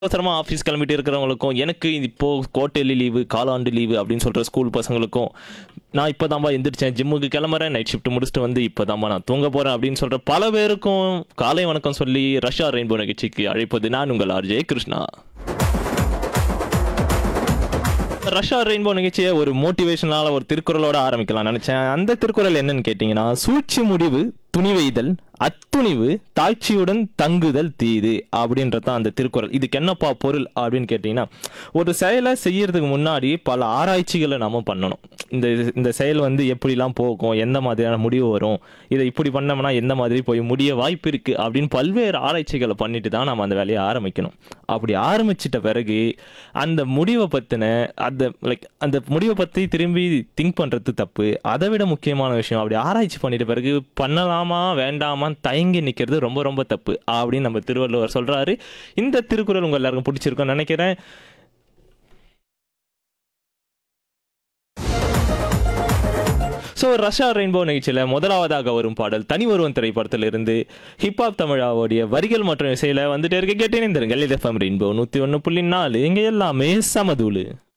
அவசரமா ஆஃபீஸ் கிளம்பிட்டு இருக்கிறவங்களுக்கும், எனக்கு இப்போ குவார்ட்டர்லி லீவு, காலாண்டு லீவு அப்படின்னு சொல்ற ஸ்கூல் பசங்களுக்கும், நான் இப்பதாம்பா எந்திரிச்சேன், ஜிம்முக்கு கிளம்புறேன், நைட் ஷிஃப்ட் முடிச்சுட்டு வந்து இப்பதாம்பா நான் தூங்க போறேன் அப்படின்னு சொல்ற பல பேருக்கும் காலை வணக்கம் சொல்லி ரஷ்யா ரெயின்போ நிகழ்ச்சிக்கு அழைப்பது நான் உங்கள் ஆர்ஜே கிருஷ்ணா. ரஷ்யா ரெயின்போ நிகழ்ச்சியை ஒரு மோட்டிவேஷனால ஒரு திருக்குறளோட ஆரம்பிக்கலாம் நினைச்சேன். அந்த திருக்குறள் என்னன்னு கேட்டீங்கன்னா, சூழ்ச்சி முடிவு துணிவெய்தல் அத்துணிவு தாழ்ச்சியுடன் தங்குதல் தீது அப்படின்றதான் அந்த திருக்குறள். இதுக்கு என்னப்பா பொருள் அப்படின்னு கேட்டீங்கன்னா, ஒரு செயலை செய்யறதுக்கு முன்னாடி பல ஆராய்ச்சிகளை நம்ம பண்ணணும். இந்த இந்த செயல் வந்து எப்படிலாம் போகும், எந்த மாதிரியான முடிவு வரும், இதை இப்படி பண்ணோம்னா எந்த மாதிரி போய் முடிய வாய்ப்பு இருக்கு அப்படின்னு பல்வேறு ஆராய்ச்சிகளை பண்ணிட்டு தான் நம்ம அந்த வேலையை ஆரம்பிக்கணும். அப்படி ஆரம்பிச்சிட்ட பிறகு அந்த முடிவை பத்தின அந்த முடிவை பத்தி திரும்பி திங்க் பண்றது தப்பு. அதை விட முக்கியமான விஷயம், அப்படி ஆராய்ச்சி பண்ணிட்ட பிறகு பண்ணலாமா வேண்டாமா தயங்கி நிக்கிறது ரொம்ப ரொம்ப தப்பு அப்படின்னு நம்ம திருவள்ளுவர் சொல்றாரு. இந்த திருக்குறள் உங்க எல்லாருக்கும் பிடிச்சிருக்கும்னு நினைக்கிறேன். ஸோ ரஷ்யா ரெயின்போ நிகழ்ச்சியில் முதலாவதாக வரும் பாடல் தனி ஒருவன் திரைப்படத்தில் இருந்து ஹிப்ஹாப் தமிழாவுடைய வரிகள் மற்றும் இசையில வந்துட்டு இருக்க கேட்டேன். இந்த ரெயின்போ 101.4 இங்க எல்லாமே சமதூளு.